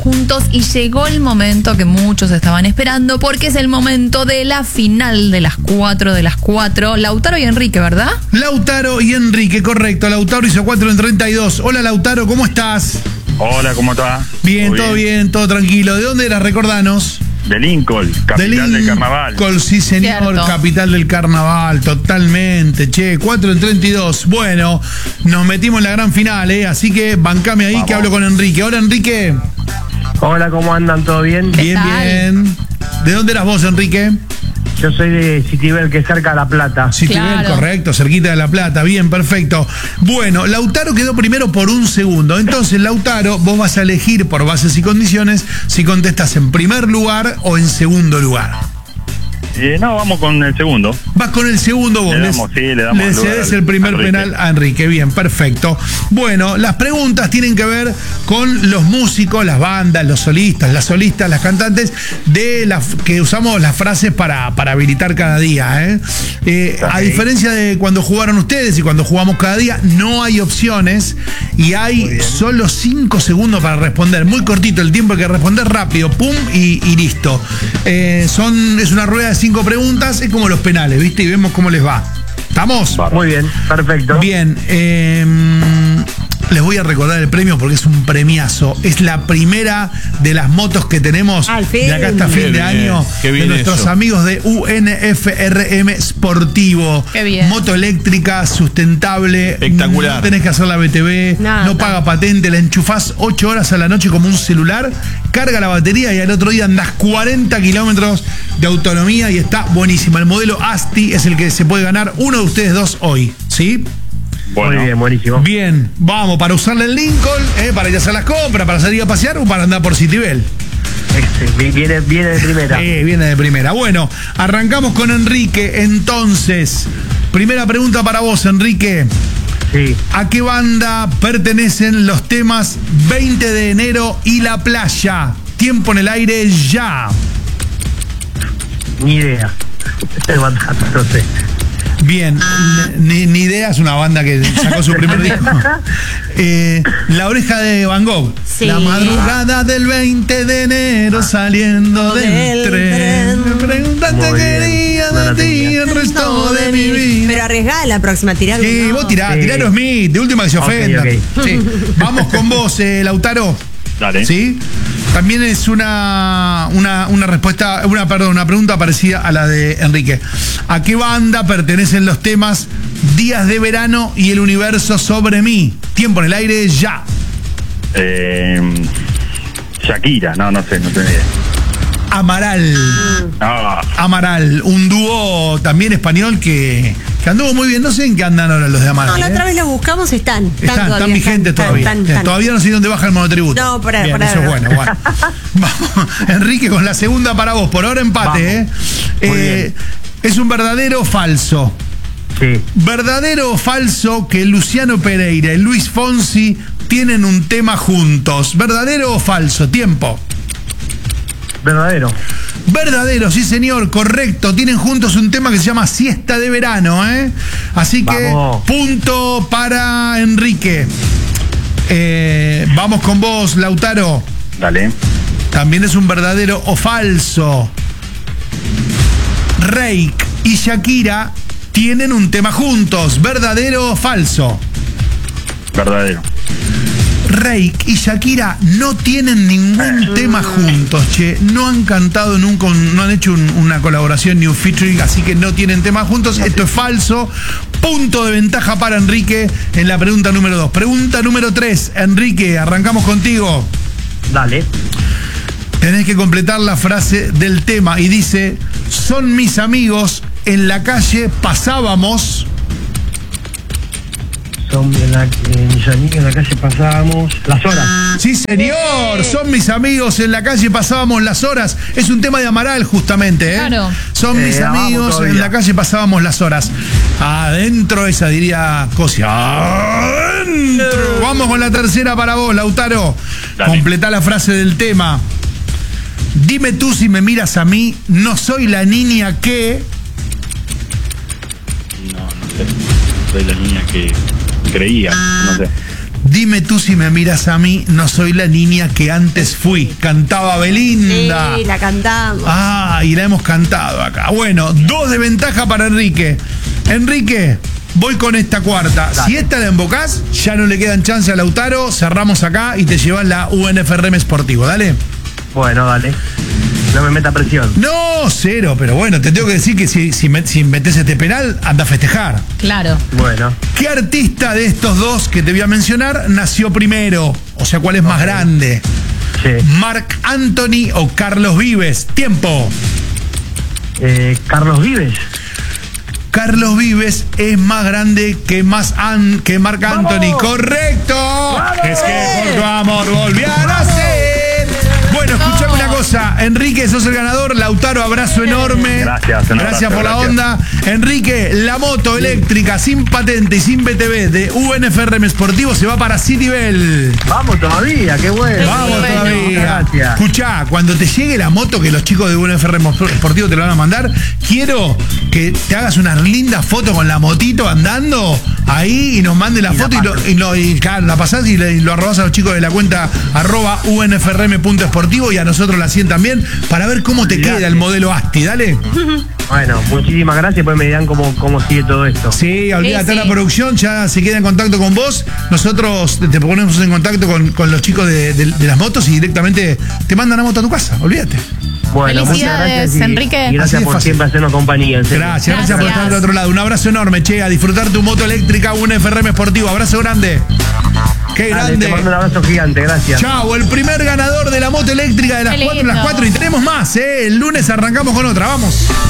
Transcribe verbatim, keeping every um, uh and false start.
juntos y llegó el momento que muchos estaban esperando porque es el momento de la final de las cuatro de las cuatro. Lautaro y Enrique, ¿verdad? Lautaro y Enrique, correcto. Lautaro hizo cuatro en treinta y dos. Hola Lautaro, ¿cómo estás? Hola, ¿cómo estás? Bien, todo bien? bien, todo tranquilo. ¿De dónde eras? Recordanos. De Lincoln, capital de del carnaval. Lincoln, sí señor, Cierto. Capital del carnaval, totalmente, che, cuatro en treinta y dos. Bueno, nos metimos en la gran final, ¿eh? Así que bancame ahí. Vamos. Que hablo con Enrique. Hola Enrique. Hola, ¿cómo andan? ¿Todo bien? Bien, bien. ¿De dónde eras vos, Enrique? Yo soy de Citibel, que es cerca de La Plata. Citibel, claro. Correcto, cerquita de La Plata. Bien, perfecto. Bueno, Lautaro quedó primero por un segundo. Entonces, Lautaro, vos vas a elegir por bases y condiciones si contestas en primer lugar o en segundo lugar. Eh, no, vamos con el segundo. Vas con el segundo vos. Le damos, sí, le damos le cedes el primer a penal a Enrique. Bien, perfecto. Bueno, las preguntas tienen que ver con los músicos, las bandas, los solistas, las solistas, las cantantes, de las que usamos las frases para, para habilitar cada día. ¿eh? Eh, okay. A diferencia de cuando jugaron ustedes y cuando jugamos cada día, no hay opciones y hay solo cinco segundos para responder. Muy cortito el tiempo, hay que responder rápido, pum, y, y listo. Eh, son, es una rueda de cinco preguntas, es como los penales, ¿viste? Y vemos cómo les va. ¿Estamos? Muy bien, perfecto. Bien, eh, les voy a recordar el premio porque es un premiazo. Es la primera de las motos que tenemos de acá hasta fin de año de nuestros eso. amigos de U N F R M Sportivo. Qué bien. Moto eléctrica, sustentable. Espectacular. No tenés que hacer la B T V, Nada, no paga patente, la enchufás ocho horas a la noche como un celular, carga la batería y al otro día andás cuarenta kilómetros de autonomía y está buenísima. El modelo Asti es el que se puede ganar uno de ustedes dos hoy, ¿sí? Bueno. Muy bien, buenísimo. Bien, vamos, para usarle el Lincoln, eh, para ir a hacer las compras, para salir a pasear o para andar por Citibel. Viene, viene de primera. Eh, viene de primera. Bueno, arrancamos con Enrique, entonces. Primera pregunta para vos, Enrique. Sí. ¿A qué banda pertenecen los temas veinte de enero y La Playa? Tiempo en el aire ya. Ni idea. No sé. Bien, ni, ni idea, es una banda que sacó su primer disco. Eh, La Oreja de Van Gogh. Sí. La madrugada del veinte de enero saliendo del, del tren. Me preguntaste quería de ti el resto de mi vida. Pero arriesgá la próxima, tirá. Sí, no. vos tirá, sí. tirá Aerosmith, de última que se ofenda. Okay, okay. Sí. Vamos con vos, eh, Lautaro. Dale. ¿Sí? También es una, una, una respuesta, una, perdón, una pregunta parecida a la de Enrique. ¿A qué banda pertenecen los temas Días de Verano y El Universo sobre mí? Tiempo en el aire ya. Eh, Shakira, no, no sé, no tengo idea. Amaral. Ah. Amaral, un dúo también español que, que anduvo muy bien. No sé en qué andan ahora los de Amaral. No, la otra ¿eh? vez los buscamos, están. Están, están, están vigentes están, todavía. Están, están. Todavía no sé dónde baja el monotributo. No, por ahí. Bien, por ahí eso es bueno. bueno. Vamos, Enrique, con la segunda para vos. Por ahora empate, ¿eh? eh ¿Es un verdadero o falso? Sí. ¿Verdadero o falso que Luciano Pereira y Luis Fonsi tienen un tema juntos? ¿Verdadero o falso? Tiempo. Verdadero. Verdadero, sí señor, correcto. Tienen juntos un tema que se llama Siesta de Verano, ¿eh? Así que vamos. Punto para Enrique. Eh, vamos con vos, Lautaro. Dale. También es un verdadero o falso. Reik y Shakira tienen un tema juntos. ¿Verdadero o falso? Verdadero. Reik y Shakira no tienen ningún tema juntos, che. No han cantado nunca, no han hecho un, una colaboración ni un featuring, así que no tienen tema juntos. Esto es falso. Punto de ventaja para Enrique en la pregunta número dos. Pregunta número tres. Enrique, arrancamos contigo. Dale. Tenés que completar la frase del tema y dice: son mis amigos, en la calle pasábamos. Son en la, eh, mis amigos en la calle pasábamos las horas. Sí, señor, son mis amigos en la calle pasábamos las horas. Es un tema de Amaral, justamente, ¿eh? Claro. Son mis eh, amigos en la calle pasábamos las horas. Adentro, esa diría Cosia. Adentro. Vamos con la tercera para vos, Lautaro. Dale. Completá la frase del tema. Dime tú si me miras a mí, no soy la niña que... No, no sé. Soy la niña que creía, no sé. Dime tú si me miras a mí, no soy la niña que antes fui. Cantaba Belinda. Sí, la cantamos. Ah, y la hemos cantado acá. Bueno, dos de ventaja para Enrique. Enrique, voy con esta cuarta. Dale. Si esta la embocás, ya no le quedan chance a Lautaro. Cerramos acá y te llevas la U N F R M Sportivo. Dale. Bueno, dale. No me meta presión. No, cero, pero bueno, te tengo que decir que si, si, met- si metes este penal, anda a festejar. Claro. Bueno. ¿Qué artista de estos dos que te voy a mencionar nació primero? O sea, ¿cuál es más grande? Sí. ¿Marc Anthony o Carlos Vives? Tiempo. Eh, Carlos Vives. Carlos Vives es más grande que más an, que Marc Anthony. ¡Correcto! Es que por tu amor volví a nacer. Bueno, escuchame una cosa. Enrique, sos el ganador. Lautaro, abrazo enorme. Gracias, un Gracias abrazo, por la gracias. onda. Enrique, la moto eléctrica sin patente y sin B T V de U N F R M Sportivo se va para City Bell. Vamos todavía, qué bueno. Vamos bueno. todavía. Gracias. Escuchá, cuando te llegue la moto que los chicos de U N F R M Sportivo te la van a mandar, quiero que te hagas una linda foto con la motito andando ahí y nos mande la Y la foto y, lo, paso. y, lo- y, claro, la pasás y, le- y lo arrobás a los chicos de la cuenta arroba U N F R M punto esportivo y a nosotros la hacen también para ver cómo te Olvidate. queda el modelo Asti. Dale. Bueno, muchísimas gracias, pues me dirán cómo, cómo sigue todo esto. Sí, olvídate, Sí, la sí. producción ya se queda en contacto con vos. Nosotros te ponemos en contacto con, con los chicos de, de- de las motos y directamente te mandan la moto a tu casa. Olvídate. Bueno, muchas Felicidades, gracias y- Enrique. Y Así gracias de por fácil. siempre hacernos compañía. en serio. Gracias, gracias, por Gracias. estar del otro lado. Un abrazo enorme, che, a disfrutar tu moto eléctrica U N F R M Sportivo. Abrazo grande. Qué Dale, te mando un grande. abrazo gigante, gracias. Chao, el primer ganador de la moto eléctrica de las Qué cuatro, las lindo. cuatro. Y tenemos más, ¿eh? El lunes arrancamos con otra. Vamos.